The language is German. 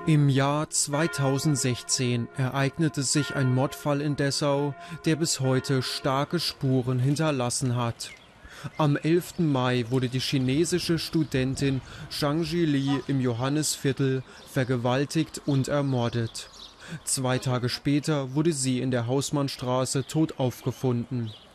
Im Jahr 2016 ereignete sich ein Mordfall in Dessau, der bis heute starke Spuren hinterlassen hat. Am 11. Mai wurde die chinesische Studentin Zhang Jili im Johannisviertel vergewaltigt und ermordet. 2 Tage später wurde sie in der Hausmannstraße tot aufgefunden.